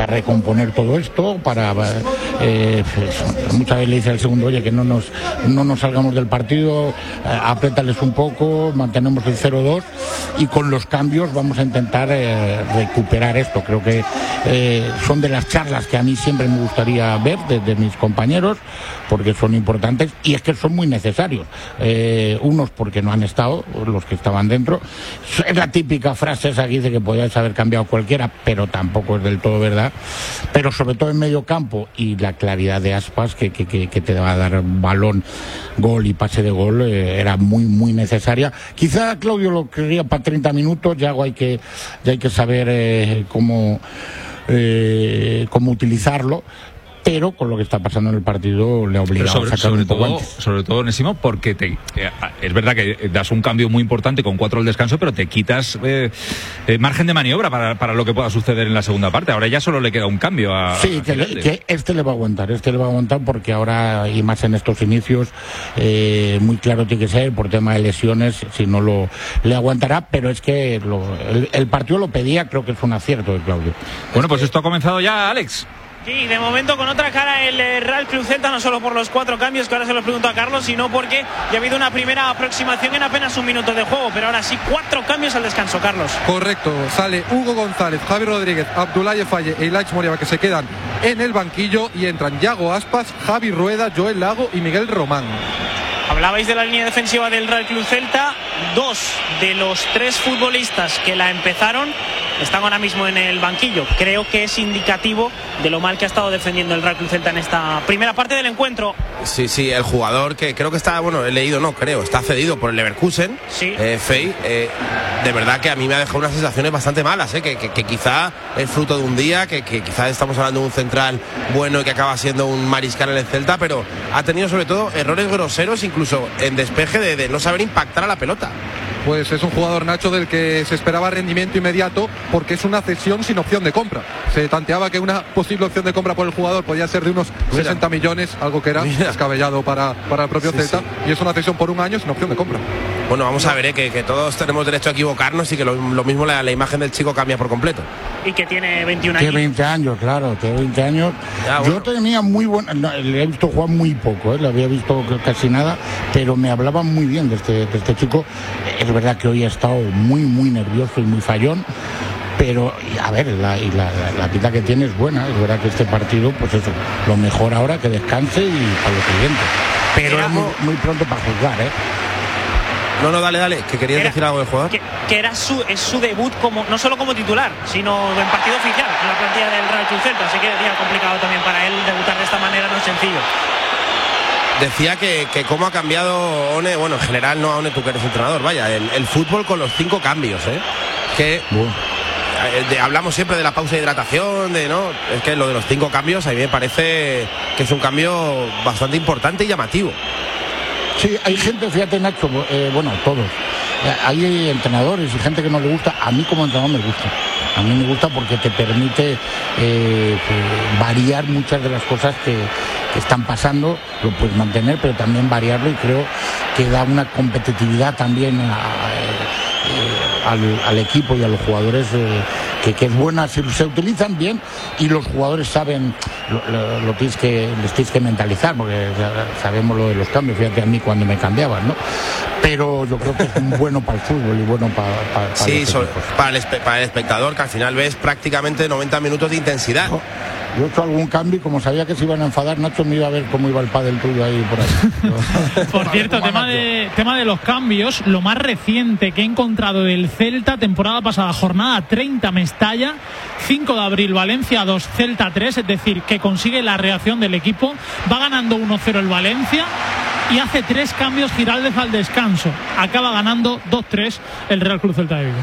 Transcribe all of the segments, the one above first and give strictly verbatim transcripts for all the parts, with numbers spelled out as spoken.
intentar recomponer todo esto, para eh, pues, muchas veces le dice al segundo, oye, que no nos, no nos salgamos del partido, eh, apriétales un poco, mantenemos el cero dos y con los cambios vamos a intentar eh, recuperar esto. Creo que eh, son de las charlas que a mí siempre me gustaría ver desde mis compañeros, porque son importantes y es que son muy necesarios. Eh, unos porque no han estado, los que estaban dentro. Es la típica frase esa que dice que podías haber cambiado cualquiera, pero tampoco es del todo verdad. Pero sobre todo en medio campo y la claridad de Aspas, que, que, que, que te va a dar balón, gol y pase de gol, eh, era muy, muy necesaria. Quizá Claudio lo quería para treinta minutos, ya hay que, ya hay que saber eh, cómo, eh, cómo utilizarlo. Pero con lo que está pasando en el partido le ha obligado sobre, a sacar sobre un poco todo, antes. sobre todo, Onésimo, porque te, eh, es verdad que das un cambio muy importante con cuatro al descanso, pero te quitas eh, eh, margen de maniobra para, para lo que pueda suceder en la segunda parte. Ahora ya solo le queda un cambio a... Sí, a que, le, que este le va a aguantar, este le va a aguantar porque ahora, y más en estos inicios, eh, muy claro tiene que ser, por tema de lesiones, si no lo le aguantará, pero es que lo, el, el partido lo pedía, creo que es un acierto de Claudio. Bueno, pues esto ha comenzado ya, Alex. Sí, de momento con otra cara el eh, Real Club Celta, no solo por los cuatro cambios, que ahora se los pregunto a Carlos, sino porque ya ha habido una primera aproximación en apenas un minuto de juego, pero ahora sí, cuatro cambios al descanso, Carlos. Correcto, sale Hugo González, Javi Rodríguez, Abdoulaye Faye e Ilaix Moriba, que se quedan en el banquillo, y entran Yago Aspas, Javi Rueda, Joel Lago y Miguel Román. Hablabais de la línea defensiva del Real Club Celta. Dos de los tres futbolistas que la empezaron están ahora mismo en el banquillo. Creo que es indicativo de lo mal que ha estado defendiendo el Real Club Celta en esta primera parte del encuentro. Sí, sí, el jugador que creo que está, bueno, he leído, no creo, está cedido por el Leverkusen, sí. eh, Fey, eh, de verdad que a mí me ha dejado unas sensaciones bastante malas, eh, que, que, que quizá es fruto de un día, que, que quizá estamos hablando de un central bueno y que acaba siendo un mariscal en el Celta, pero ha tenido sobre todo errores groseros, incluso en despeje de, de no saber impactar a la pelota. Pues es un jugador, Nacho, del que se esperaba rendimiento inmediato, porque es una cesión sin opción de compra. Se tanteaba que una posible opción de compra por el jugador podía ser de unos Mira. sesenta millones, algo que era Mira. descabellado para, para el propio sí, Celta, sí. Y es una cesión por un año sin opción de compra. Bueno, vamos a ver, eh, que, que todos tenemos derecho a equivocarnos y que lo, lo mismo la, la imagen del chico cambia por completo. Y que tiene veintiún años. Tiene veinte años, claro, tiene veinte años. Ya, bueno. Yo tenía muy buena, no, le he visto jugar muy poco, eh, le había visto casi nada, pero me hablaban muy bien de este, de este chico. Es verdad que hoy ha estado muy, muy nervioso y muy fallón, pero a ver, la, y la, la, la pinta que tiene es buena. Es verdad que este partido, pues eso, lo mejor ahora, que descanse y para lo siguiente. Pero es muy, muy pronto para juzgar, ¿eh? No, no, dale, dale, que querías era, decir algo del jugador. Que, que era su, es su debut como, no solo como titular, sino en partido oficial en la plantilla del Real Club Celta, así que sería complicado también para él debutar de esta manera, no es sencillo. Decía que, que cómo ha cambiado One, bueno, en general no, One, tú que eres entrenador, vaya, el, el fútbol con los cinco cambios, ¿eh? Que bueno. de, hablamos siempre de la pausa de hidratación, de no, es que lo de los cinco cambios a mí me parece que es un cambio bastante importante y llamativo. Sí, hay gente, fíjate, Nacho, eh, bueno, todos. Hay entrenadores y gente que no le gusta. A mí como entrenador me gusta. A mí me gusta porque te permite eh, variar muchas de las cosas que, que están pasando. Lo puedes mantener, pero también variarlo, y creo que da una competitividad también a, a, a, al, al equipo y a los jugadores eh, que, que es buena si se utilizan bien, y los jugadores saben lo, lo, lo tienes que les tienes que mentalizar, porque sabemos lo de los cambios. Fíjate a mí cuando me cambiaban, ¿no? Pero yo creo que es bueno para el fútbol y bueno para, para, para sí, sobre, para, el, para el espectador, que al final ves prácticamente noventa minutos de intensidad. No, yo he hecho algún cambio y como sabía que se iban a enfadar, Nacho, me iba a ver cómo iba el pádel tuyo ahí por ahí. Por cierto, tema de, tema de los cambios, lo más reciente que he encontrado del Celta, temporada pasada, jornada treinta, Mestalla, cinco de abril, Valencia dos, Celta tres, es decir, que consigue la reacción del equipo, va ganando uno cero el Valencia y hace tres cambios Giraldez al descanso, acaba ganando dos tres el Real Club Celta de Vigo.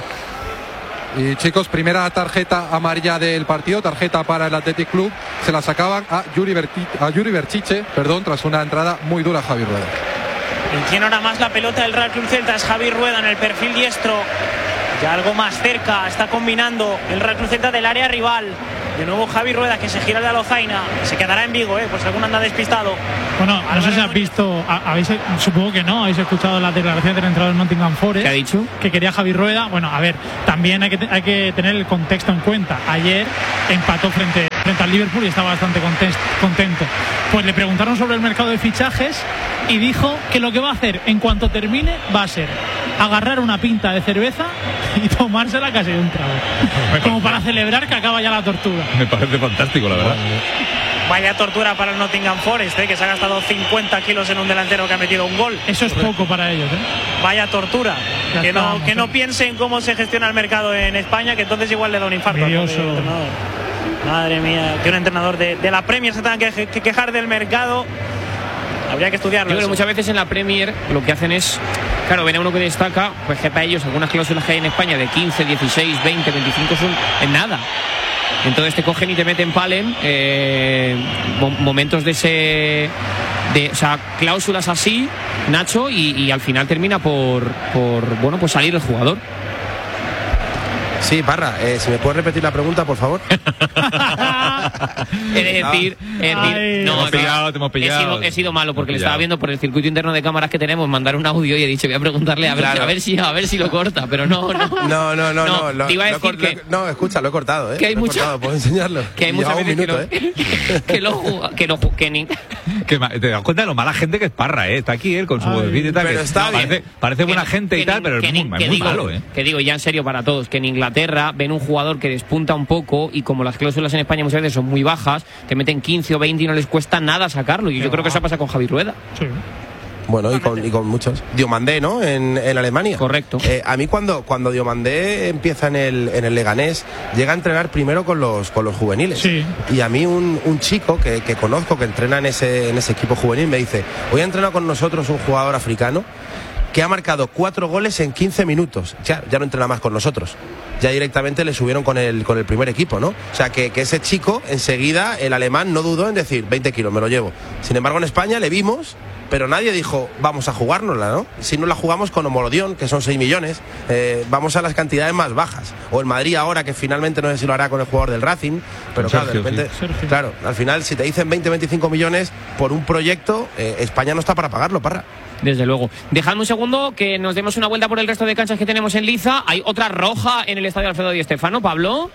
Y chicos, primera tarjeta amarilla del partido, tarjeta para el Athletic Club, se la sacaban a Yuri, Berti, a Yuri Berchiche, perdón, tras una entrada muy dura a Javi Rueda. Y tiene ahora más la pelota del Real Club Celta, es Javi Rueda en el perfil diestro, ya algo más cerca, está combinando el Real Club Celta del área rival. De nuevo Javi Rueda, que se gira de Lozaina, se quedará en Vigo, eh, pues alguno anda despistado. Bueno, no sé si has visto, habéis, supongo que no, habéis escuchado las declaraciones del entrenador del Nottingham Forest. ¿Qué ha dicho? Que quería Javi Rueda. Bueno, a ver, también hay que, hay que tener el contexto en cuenta. Ayer empató frente frente al Liverpool y estaba bastante contento. Pues le preguntaron sobre el mercado de fichajes y dijo que lo que va a hacer en cuanto termine va a ser agarrar una pinta de cerveza y tomársela casi de un trago, como para celebrar que acaba ya la tortura. Me parece fantástico, la verdad. Vaya tortura para el Nottingham Forest, ¿eh? Que se ha gastado cincuenta kilos en un delantero que ha metido un gol. Eso es poco para ellos, ¿eh? Vaya tortura. Ya que estábamos, no, que no ¿eh? piensen cómo se gestiona el mercado en España, que entonces igual le da un infarto. Madre mía, que un entrenador de, de la Premier se tenga que, que quejar del mercado. Habría que estudiarlo. Yo creo que muchas veces en la Premier lo que hacen es, claro, ven a uno que destaca, pues que para ellos algunas cláusulas que hay en España de quince, dieciséis, veinte, veinticinco son en nada. Entonces te cogen y te meten palen eh, momentos de ese, de, o sea, cláusulas así, Nacho, y, y al final termina por, por, bueno, pues salir el jugador. Sí, Parra, eh, si me puedes repetir la pregunta, por favor. He de decir, he de decir no, te hemos pillado, te hemos pillado. He sido, he sido malo porque le pillado. estaba viendo por el circuito interno de cámaras que tenemos, mandar un audio y he dicho, voy a preguntarle a ver, Claro. a ver si a ver si lo corta, pero no, no. No, no, no, no. No, lo- te iba a lo he decir cor- que- lo- no, escucha, lo he cortado, ¿eh? que hay Lo he mucha- cortado, ¿puedo enseñarlo? Que hay muchas Llevaba un veces minuto, que, ¿eh? lo, que lo juga- que lo que ni, Que ma- te das cuenta de lo mala gente que es Parra, ¿eh? Está aquí él con su vídeo y tal. pero que- está no, bien. parece, parece buena que- gente y que tal, ni- pero que es ni- muy, que es muy digo, malo, ¿eh? Que digo ya en serio para todos, que en Inglaterra ven un jugador que despunta un poco y como las cláusulas en España muchas veces son muy bajas, te meten quince o veinte y no les cuesta nada sacarlo. Y yo creo que eso pasa con Javi Rueda. Sí. Bueno, y con, y con muchos. Diomandé, ¿no? En, en Alemania. Correcto. Eh, a mí cuando, cuando Diomandé empieza en el, en el Leganés, llega a entrenar primero con los, con los juveniles. Sí. Y a mí un, un chico que, que conozco, que entrena en ese, en ese equipo juvenil, me dice, hoy ha entrenado con nosotros un jugador africano que ha marcado cuatro goles en quince minutos. Ya, ya no entrena más con nosotros. Ya directamente le subieron con el, con el primer equipo, ¿no? O sea, que, que ese chico, enseguida, el alemán no dudó en decir, veinte kilos, me lo llevo. Sin embargo, en España le vimos, pero nadie dijo, vamos a jugárnosla, ¿no? Si no la jugamos con Homolodión, que son seis millones, eh, vamos a las cantidades más bajas. O el Madrid ahora, que finalmente no sé si lo hará con el jugador del Racing, pero Con claro, Sergio, de repente, sí. Sergio. claro, al final, si te dicen veinte, veinticinco millones por un proyecto, eh, España no está para pagarlo, Parra. Desde luego. Dejadme un segundo que nos demos una vuelta por el resto de canchas que tenemos en Liza. Hay otra roja en el estadio Alfredo Di Stéfano, Pablo.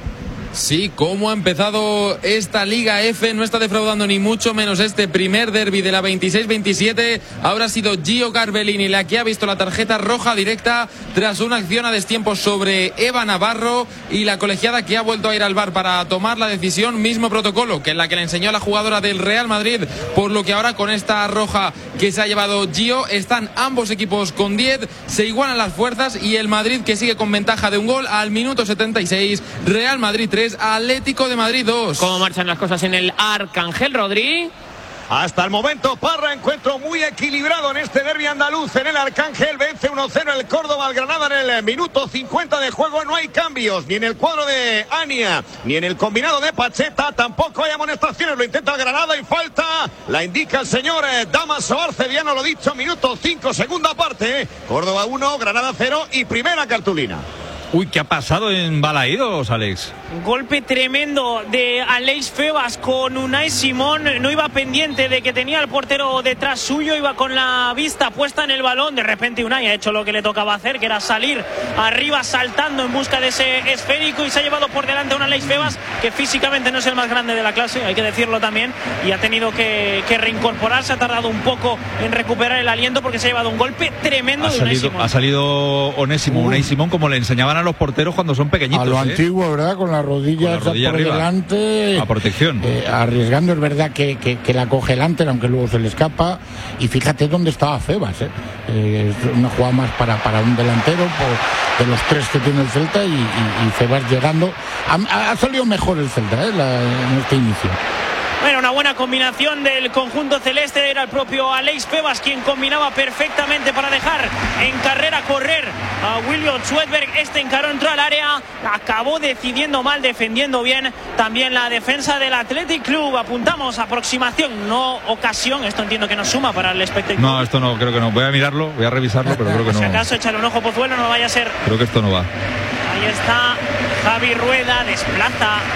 Sí, cómo ha empezado esta Liga F, no está defraudando ni mucho menos este primer derbi de la veintiséis veintisiete. Ahora ha sido Gio Garbellini la que ha visto la tarjeta roja directa tras una acción a destiempo sobre Eva Navarro y la colegiada que ha vuelto a ir al V A R para tomar la decisión, mismo protocolo que es la que le enseñó a la jugadora del Real Madrid, por lo que ahora con esta roja que se ha llevado Gio están ambos equipos con diez, se igualan las fuerzas y el Madrid que sigue con ventaja de un gol al minuto setenta y seis, Real Madrid tres, Atlético de Madrid dos. ¿Cómo marchan las cosas en el Arcángel, Rodri? Hasta el momento, Parra, encuentro muy equilibrado en este derbi andaluz. En el Arcángel vence uno cero el Córdoba al Granada en el minuto cincuenta de juego. No hay cambios, ni en el cuadro de Ania, ni en el combinado de Pacheta. Tampoco hay amonestaciones, lo intenta el Granada y falta. La indica el señor eh, Damaso Arcediano, lo dicho, minuto cinco, segunda parte. Córdoba uno, Granada cero y primera cartulina. Uy, ¿qué ha pasado en Balaídos, Alex? Golpe tremendo de Aleix Febas con Unai Simón. No iba pendiente de que tenía el portero detrás suyo, iba con la vista puesta en el balón. De repente Unai ha hecho lo que le tocaba hacer, que era salir arriba saltando en busca de ese esférico, y se ha llevado por delante a un Aleix Febas que físicamente no es el más grande de la clase, hay que decirlo también, y ha tenido que, que reincorporarse. Ha tardado un poco en recuperar el aliento porque se ha llevado un golpe tremendo Ha de Unai salido, Simón. ha salido Onésimo, Unai Simón, como le enseñaban a los porteros cuando son pequeñitos. A lo ¿eh? antiguo, ¿verdad? Con la rodilla, Con la rodilla por arriba. delante. A protección. Eh, arriesgando, es verdad que, que, que la coge el Anter, aunque luego se le escapa. Y fíjate dónde estaba Febas, ¿eh? Eh, es una jugada más para, para un delantero por, de los tres que tiene el Celta, y, y, y Febas llegando. Ha, ha salido mejor el Celta, ¿eh? La, en este inicio. Bueno, una buena combinación del conjunto celeste. Era el propio Aleix Febas quien combinaba perfectamente para dejar en carrera correr a William Swedberg. Este encaró, entró al área, acabó decidiendo mal, defendiendo bien también la defensa del Athletic Club. Apuntamos aproximación, no ocasión. Esto entiendo que no suma para el espectáculo. No, esto no, creo que no. Voy a mirarlo, voy a revisarlo, pero creo que no. Si acaso echarle un ojo, Pozuelo, no vaya a ser. Creo que esto no va. Ahí está Javi Rueda, desplaza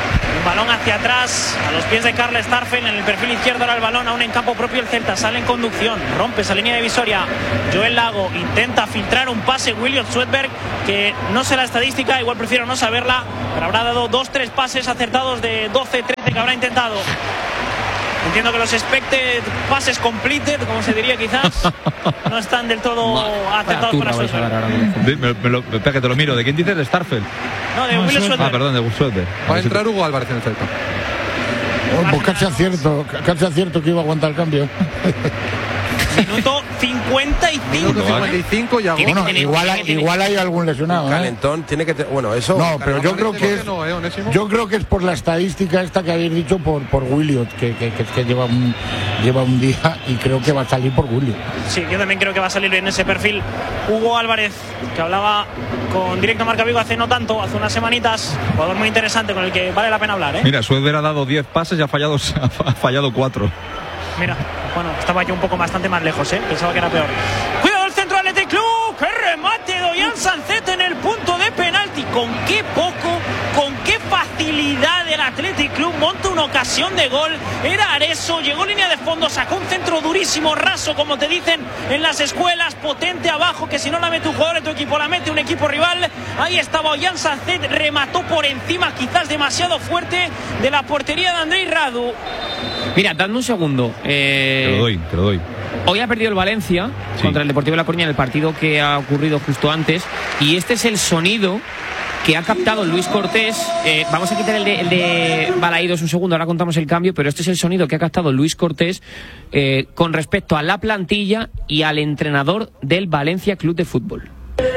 balón hacia atrás, a los pies de Karl Starfelt, en el perfil izquierdo ahora el balón, aún en campo propio el Celta, sale en conducción, rompe esa línea divisoria, Joel Lago intenta filtrar un pase, William Swedberg, que no sé la estadística, igual prefiero no saberla, pero habrá dado dos, tres pases acertados de doce, trece que habrá intentado. Entiendo que los expected pases completed, como se diría quizás, no están del todo acertados para Swedberg. Me, me lo, espera que te lo miro. ¿De quién dices? ¿De Starfelt? No, de William Swedberg. Ah, perdón, de Swedberg. Va a entrar Hugo Álvarez en el Celta. Oh, pues casi acierto, casi acierto que iba a aguantar el cambio. Minuto cincuenta y cinco. Minuto cincuenta y cinco y bueno, tener, igual, hay, igual hay algún lesionado. Calentón, ¿eh? tiene que te, bueno, eso. No, pero yo creo que es, no, ¿eh, yo creo que es por la estadística esta que habéis dicho por por Williot, que, que, que es que lleva un lleva un día y creo que va a salir por Williot. Sí, yo también creo que va a salir en ese perfil. Hugo Álvarez, que hablaba con Directo Marca Vigo hace no tanto, hace unas semanitas, jugador muy interesante con el que vale la pena hablar, ¿eh? Mira, Swedberg ha dado diez pases y ha fallado ha fallado cuatro. Mira, bueno, estaba yo un poco bastante más lejos, ¿eh? Pensaba que era peor. Cuidado el centro del Athletic Club, qué remate de Ollán Sancet en el punto de penalti. Con qué poco, con qué facilidad el Athletic Club monta una ocasión de gol. Era Areso, llegó línea de fondo, sacó un centro durísimo, raso, como te dicen en las escuelas, potente abajo, que si no la mete un jugador de tu equipo, la mete un equipo rival. Ahí estaba Ollán Sancet, remató por encima, quizás demasiado fuerte, de la portería de Andrei Radu. Mira, dame un segundo. Eh, te lo doy, te lo doy. Hoy ha perdido el Valencia sí. contra el Deportivo de La Coruña en el partido que ha ocurrido justo antes. Y este es el sonido que ha captado Luis Cortés. Eh, vamos a quitar el de, el de Balaídos un segundo, ahora contamos el cambio, pero este es el sonido que ha captado Luis Cortés eh, con respecto a la plantilla y al entrenador del Valencia Club de Fútbol.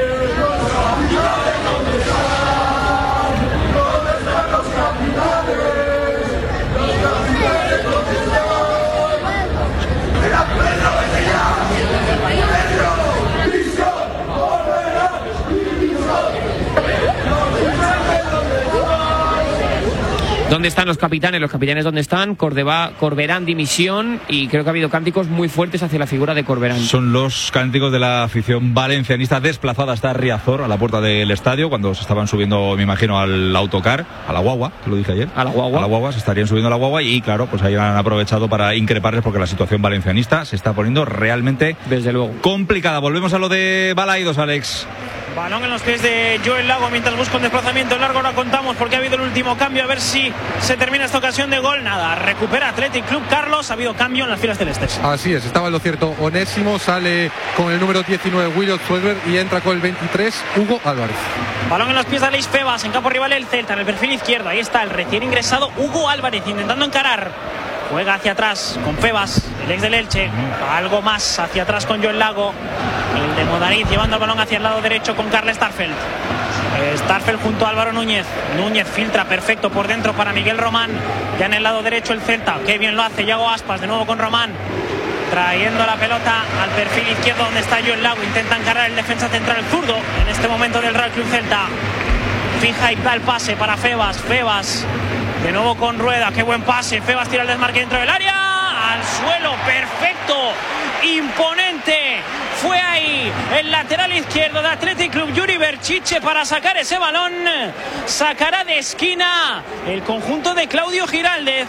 ¿Dónde están los capitanes? Los capitanes, ¿dónde están? Cordeva, Corberán, dimisión, y creo que ha habido cánticos muy fuertes hacia la figura de Corberán. Son los cánticos de la afición valencianista desplazada hasta Riazor, a la puerta del estadio, cuando se estaban subiendo, me imagino, al autocar, a la guagua, te lo dije ayer. A la guagua. A la guagua, se estarían subiendo a la guagua y, claro, pues ahí han aprovechado para increparles porque la situación valencianista se está poniendo realmente, desde luego, complicada. Volvemos a lo de Balaídos, Alex. Balón en los pies de Joel Lago mientras busca un desplazamiento largo. Ahora contamos porque ha habido el último cambio. A ver si se termina esta ocasión de gol. Nada, recupera Athletic Club. Carlos, ha habido cambio en las filas celestes. Así es, estaba en lo cierto Onésimo, sale con el número diecinueve William Swedberg y entra con el veintitrés Hugo Álvarez. Balón en los pies de Aleix Febas, en campo rival el Celta, en el perfil izquierdo. Ahí está el recién ingresado Hugo Álvarez intentando encarar. Juega hacia atrás con Febas, el ex del Elche. Algo más hacia atrás con Joel Lago. El de Modariz llevando el balón hacia el lado derecho con Karl Starfelt. Starfelt junto a Álvaro Núñez. Núñez filtra perfecto por dentro para Miguel Román. Ya en el lado derecho el Celta. Qué bien lo hace Yago Aspas. De nuevo con Román. Trayendo la pelota al perfil izquierdo donde está Joel Lago. Intenta encarar el defensa central, el zurdo. En este momento del Real Club Celta. Fija y va el pase para Febas. Febas. De nuevo con Rueda, qué buen pase. Febas tira el desmarque dentro del área. Al suelo, perfecto. Imponente. Fue ahí el lateral izquierdo de Athletic Club, Yuri Berchiche, para sacar ese balón. Sacará de esquina el conjunto de Claudio Giraldez.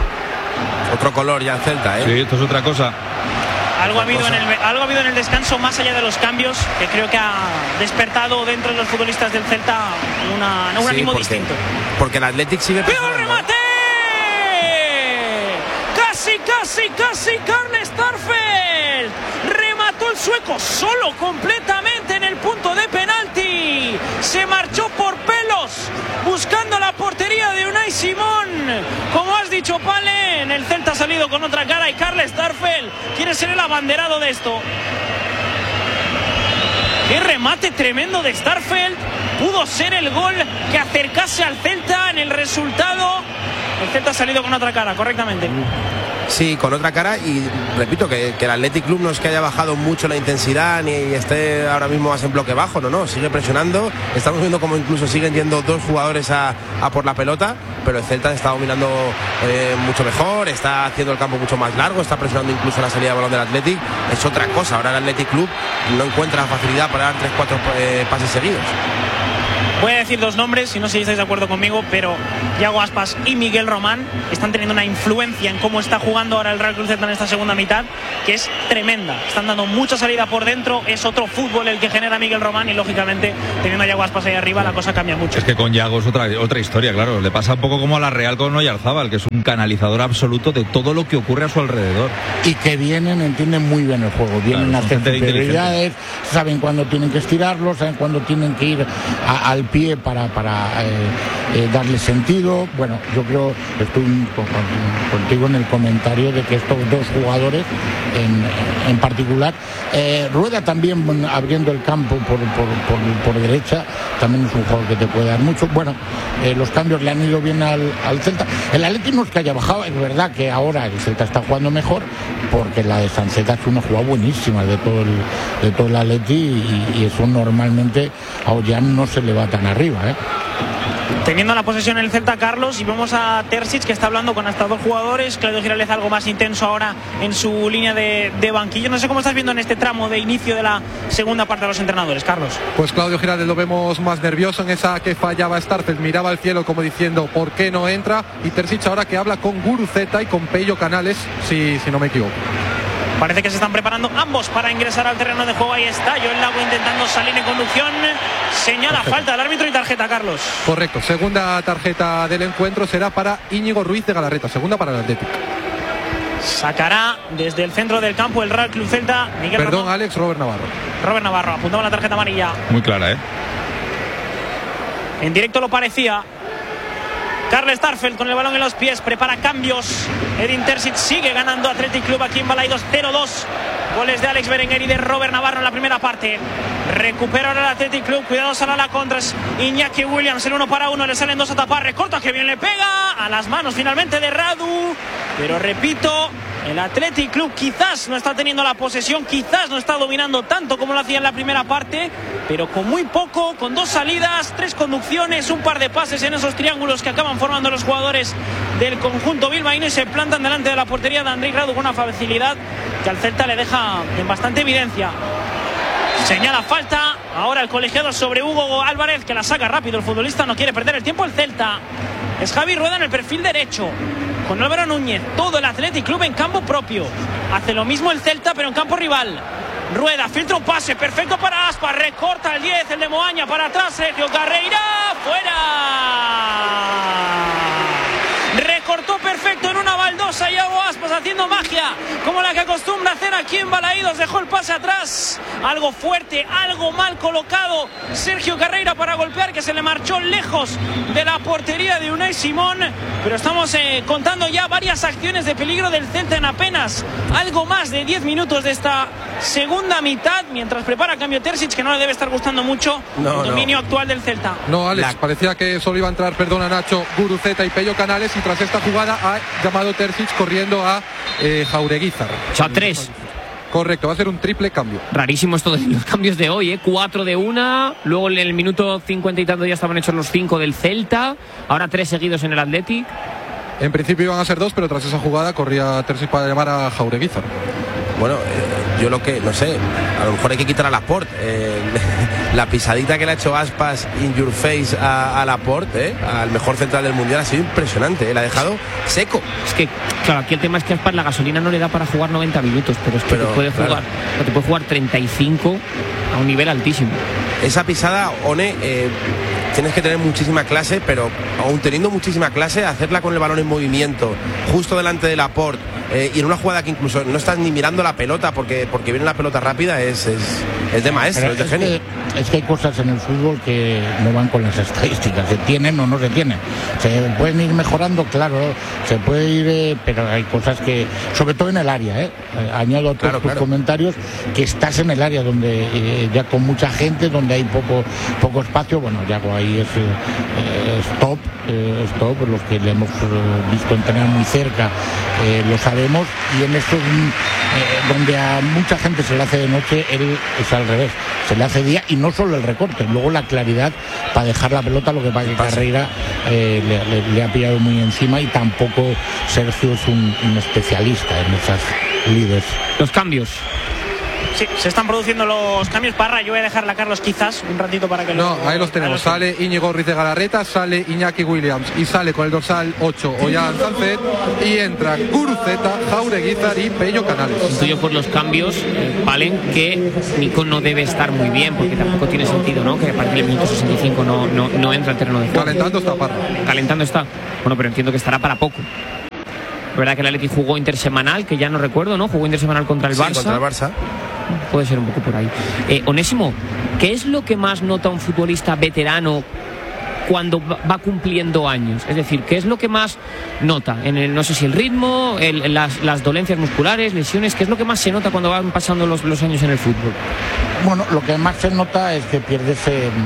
Otro color ya en Celta, ¿eh? Sí, esto es otra cosa. Algo ha, habido en el, algo ha habido en el descanso, más allá de los cambios, que creo que ha despertado dentro de los futbolistas del Celta una, un sí, ánimo porque, distinto. Porque el Athletic sigue... ¡Pero remate! Casi, casi, casi Karl Starfelt. Remató el sueco solo completamente en el punto de penalti. Se marchó por pelos buscando la portería de Unai Simón. Como has dicho, Pale, en el Celta ha salido con otra cara y Karl Starfelt quiere ser el abanderado de esto. Qué remate tremendo de Starfelt. Pudo ser el gol que acercase al Celta en el resultado. El Celta ha salido con otra cara, correctamente. Sí, con otra cara, y repito que, que el Athletic Club no es que haya bajado mucho la intensidad ni esté ahora mismo más en bloque bajo, no, no, sigue presionando. Estamos viendo como incluso siguen yendo dos jugadores a, a por la pelota, pero el Celta está dominando eh, mucho mejor, está haciendo el campo mucho más largo, está presionando incluso la salida de balón del Athletic. Es otra cosa, ahora el Athletic Club no encuentra facilidad para dar tres cuatro eh, pases seguidos. Voy a decir dos nombres, si no sé si estáis de acuerdo conmigo, pero Yago Aspas y Miguel Román están teniendo una influencia en cómo está jugando ahora el Real Club Celta en esta segunda mitad, que es tremenda. Están dando mucha salida por dentro, es otro fútbol el que genera Miguel Román y lógicamente teniendo a Yago Aspas ahí arriba la cosa cambia mucho. Es que con Yago es otra, otra historia, claro. Le pasa un poco como a la Real con Oyarzábal, que es un canalizador absoluto de todo lo que ocurre a su alrededor. Y que vienen, entienden muy bien el juego, vienen claro, a hacer superioridades, saben cuándo tienen que estirarlo, saben cuándo tienen que ir a, al pie para, para eh, eh, darle sentido. Bueno, yo creo que estoy con, con, contigo en el comentario de que estos dos jugadores en, en particular, eh, Rueda también abriendo el campo por, por, por, por derecha, también es un jugador que te puede dar mucho. Bueno, eh, los cambios le han ido bien al, al Celta. El Atleti no es que haya bajado, es verdad que ahora el Celta está jugando mejor, porque la de Sanceta es una jugada buenísima de todo el, de todo el Atleti y, y eso normalmente a Ollán no se le va tan arriba, ¿eh? Teniendo la posesión en el Celta, Carlos, y vemos a Terzic que está hablando con hasta dos jugadores. Claudio Giraldez algo más intenso ahora en su línea de, de banquillo. No sé cómo estás viendo en este tramo de inicio de la segunda parte de los entrenadores, Carlos. Pues Claudio Giraldez lo vemos más nervioso en esa que fallaba Starfelt, miraba al cielo como diciendo ¿por qué no entra? Y Terzic ahora que habla con Guruceta y con Pello Canales, si, si no me equivoco. Parece que se están preparando ambos para ingresar al terreno de juego. Ahí está Joel Lago intentando salir en conducción. Señala tarjeta. Falta del árbitro y tarjeta, Carlos. Correcto, segunda tarjeta del encuentro será para Íñigo Ruiz de Galarreta, segunda para el Atlético. Sacará desde el centro del campo el Real Club Celta. Miguel Perdón, Ramón. Alex, Robert Navarro. Robert Navarro, apuntaba la tarjeta amarilla. Muy clara, ¿eh? En directo lo parecía. Carl Starfelt con el balón en los pies, prepara cambios. Edin Terzic sigue ganando Athletic Club aquí en Balaidos cero dos. Goles de Alex Berenguer y de Robert Navarro en la primera parte. Recupera ahora el Athletic Club, cuidado, sale a la contra. Iñaki Williams, el uno para uno, le salen dos a tapar. Recorta, que bien le pega a las manos finalmente de Radu. Pero repito, el Athletic Club quizás no está teniendo la posesión, quizás no está dominando tanto como lo hacía en la primera parte, pero con muy poco, con dos salidas, tres conducciones, un par de pases en esos triángulos que acaban formando los jugadores del conjunto bilbaíno y se plantan delante de la portería de Andrei Radu con una facilidad que al Celta le deja en bastante evidencia. Señala falta ahora el colegiado sobre Hugo Álvarez, que la saca rápido el futbolista, no quiere perder el tiempo el Celta. Es Javi Rueda en el perfil derecho con Álvaro Núñez, todo el Athletic Club en campo propio. Hace lo mismo el Celta pero en campo rival. Rueda filtra un pase perfecto para Aspas, recorta el diez, el de Moaña, para atrás Sergio Carreira, fuera. Recortó perfecto en una baldosa Iago Aspas haciendo magia como la que acostumbra hacer aquí en Balaídos. Dejó el pase atrás, algo fuerte, algo mal colocado Sergio Carreira para golpear, que se le marchó lejos de la portería de Unai Simón. Pero estamos eh, contando ya varias acciones de peligro del Celta en apenas algo más de diez minutos de esta segunda mitad, mientras prepara cambio Terzic, que no le debe estar gustando mucho no, el dominio no. actual del Celta. No, Alex, la... parecía que solo iba a entrar, perdona Nacho, Guruceta y Pello Canales, y tras esta jugada ha llamado Terzic corriendo a eh, Jaureguizar. O sea, tres. Correcto, va a ser un triple cambio. Rarísimo esto de los cambios de hoy, ¿eh? Cuatro de una, luego en el minuto cincuenta y tanto ya estaban hechos los cinco del Celta, ahora tres seguidos en el Athletic. En principio iban a ser dos, pero tras esa jugada corría Terzic para llamar a Jaureguizar. Bueno, eh, yo lo que, no sé, a lo mejor hay que quitar a Laporte. Eh, la pisadita que le ha hecho Aspas in your face a, a Laporte, eh, al mejor central del mundial, ha sido impresionante. Eh, la ha dejado seco. Es que, claro, aquí el tema es que Aspas la gasolina no le da para jugar noventa minutos, pero es que pero, te puede jugar, claro. te puede jugar treinta y cinco a un nivel altísimo. Esa pisada, One, eh, tienes que tener muchísima clase, pero aún teniendo muchísima clase, hacerla con el balón en movimiento, justo delante de Laporte, eh, y en una jugada que incluso no estás ni mirando la pelota porque, porque viene la pelota rápida, es, es, es de maestro, es de es genio. Que, es que hay cosas en el fútbol que no van con las estadísticas, se tienen o no se tienen. Se pueden ir mejorando, claro, se puede ir, eh, pero hay cosas que, sobre todo en el área, eh, añado a todos claro, tus claro. comentarios, que estás en el área donde eh, ya con mucha gente, donde hay poco, poco espacio, bueno, ya ahí es, eh, es top, eh, es top, los que le hemos eh, visto entrenar muy cerca eh, lo sabemos, y en esto eh, donde a mucha gente se le hace de noche, él es al revés, se le hace día, y no solo el recorte, luego la claridad para dejar la pelota, lo que pasa que Carreira eh, le, le, le ha pillado muy encima, y tampoco Sergio es un, un especialista en esas líderes. Los cambios. Sí, se están produciendo los cambios. Parra, yo voy a dejarla a Carlos quizás un ratito para que no, lo... ahí los tenemos. Los sale Íñigo Ruiz de Galarreta, sale Iñaki Williams y sale con el dorsal ocho Ollán Sánchez y entra Guruceta, Jaureguizar y Pello Canales. Intuyo por los cambios, eh, Palen, que Nico no debe estar muy bien, porque tampoco tiene sentido, ¿no? Que a partir del minuto sesenta y cinco no, no, no entra al terreno de juego. Calentando está Parra. Calentando está. Bueno, pero entiendo que estará para poco. Es verdad que el Atleti jugó intersemanal, que ya no recuerdo, ¿no? Jugó intersemanal contra el sí, Barça. contra el Barça. Puede ser un poco por ahí. Eh, Onésimo, ¿qué es lo que más nota un futbolista veterano cuando va cumpliendo años? Es decir, ¿qué es lo que más nota? En el, no sé si el ritmo, el, las, las dolencias musculares, lesiones, ¿qué es lo que más se nota cuando van pasando los, los años en el fútbol? Bueno, lo que más se nota es que pierdes eh, eh,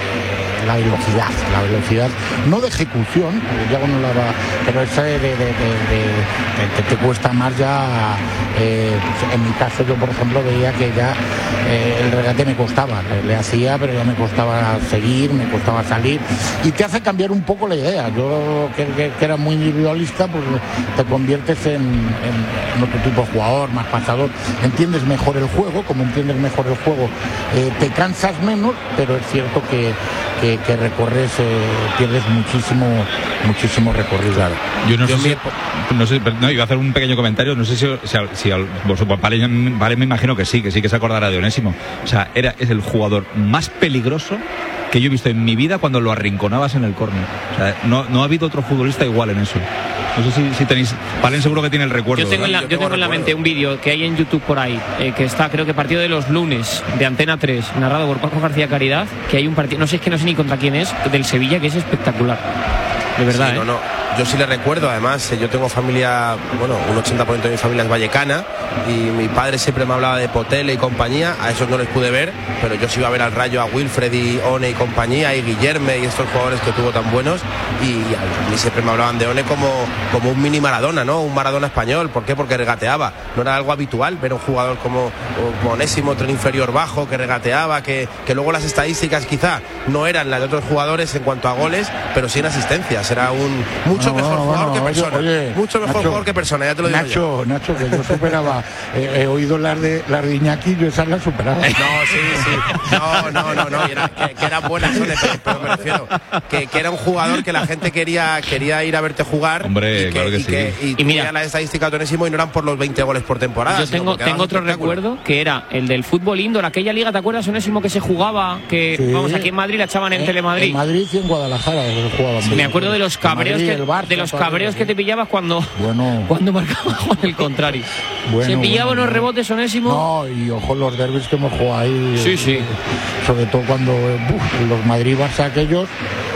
la velocidad, la velocidad, no de ejecución, porque ya uno la va, pero esa de, de, de, de, de, de te, te cuesta más ya. Eh, pues en mi caso yo por ejemplo veía que ya eh, el regate me costaba, le, le hacía, pero ya me costaba seguir, me costaba salir, y te hace cambiar un poco la idea. Yo que, que, que era muy individualista, pues te conviertes en, en, en otro tipo de jugador, más pasador, entiendes mejor el juego, como entiendes mejor el juego, eh, te cansas menos, pero es cierto que, que, que recorres, eh, pierdes muchísimo, muchísimo recorrido. Claro. Yo no Yo sé, si, no sé, no, iba a hacer un pequeño comentario, no sé si, si, si al, vosotros, vale, vale, me imagino que sí, que sí que se acordará de Onésimo. O sea, era, es el jugador más peligroso que yo he visto en mi vida cuando lo arrinconabas en el córner. O sea, no, no ha habido otro futbolista igual en eso. No sé si, si tenéis... Palen seguro que tiene el recuerdo. Yo tengo en la, yo tengo en la mente un vídeo que hay en YouTube por ahí, eh, que está, creo que partido de los lunes, de Antena tres, narrado por Paco García Caridad, que hay un partido, no sé, es que no sé ni contra quién es, del Sevilla, que es espectacular. De verdad, sí, ¿eh? No, no. Yo sí le recuerdo, además, yo tengo familia, bueno, un ochenta por ciento de mi familia es vallecana, y mi padre siempre me hablaba de Potele y compañía. A esos no les pude ver, pero yo sí iba a ver al Rayo, a Wilfred y One y compañía, y Guillerme y estos jugadores que tuvo tan buenos, y a mí siempre me hablaban de One como, como un mini Maradona, ¿no? Un Maradona español. ¿Por qué? Porque regateaba. No era algo habitual ver un jugador como, como Onésimo, tren inferior bajo, que regateaba, que, que luego las estadísticas quizá no eran las de otros jugadores en cuanto a goles, pero sí en asistencias. Era un mucho no, mejor no, jugador no, que persona. Oye, mucho mejor Nacho, jugador que persona, ya te lo digo. Nacho, yo. Nacho, que yo superaba. eh, he oído las de, las de Iñaki, yo esas las superaba. No, sí, sí. No, no, no, no. Era, que, que eran buenas, pero, pero me refiero. Que, que era un jugador que la gente quería, quería ir a verte jugar. Hombre, y que, claro que y sí. Que, y, y mira las estadísticas de Onésimo y no eran por los veinte goles por temporada. Yo tengo, tengo otro recuerdo que era el del fútbol indoor, aquella liga, ¿te acuerdas, Onésimo, que se jugaba? Que sí. Vamos, aquí en Madrid la echaban en eh, Telemadrid. En Madrid y en Guadalajara se jugaban. Sí, me acuerdo de los cabreos, Madrid, que, Barça, de los cabreos que te pillabas cuando, bueno. cuando marcaba el contrario. Bueno, se pillaban bueno, unos rebotes, Onésimo. No, y ojo los derbis que hemos jugado ahí. Sí, sí. Sobre todo cuando uf, los Madrid-Barça aquellos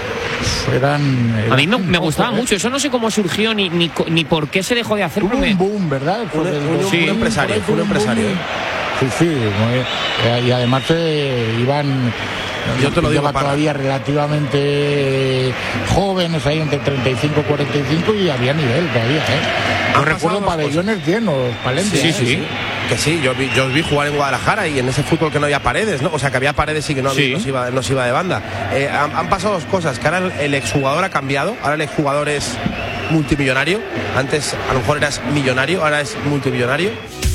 eran, eran... A mí me, me gustaba ¿eh? mucho. Eso no sé cómo surgió ni, ni, ni por qué se dejó de hacer. Fue un boom, ¿verdad? Fue un, un, un, sí. un empresario. Fue un empresario. Sí, sí. Muy, y además eh, iban... Yo te lo digo para... todavía relativamente jóvenes, ahí entre treinta y cinco y cuarenta y cinco, y había nivel todavía, ¿eh? Yo recuerdo pabellones llenos, Palencia. Sí, sí, sí. Que sí, yo vi, yo os vi jugar en Guadalajara y en ese fútbol que no había paredes, ¿no? O sea, que había paredes y que no, había, sí. no, se, iba, no se iba de banda. Eh, han, han pasado dos cosas, que ahora el, el exjugador ha cambiado, ahora el exjugador es multimillonario. Antes a lo mejor eras millonario, ahora es multimillonario.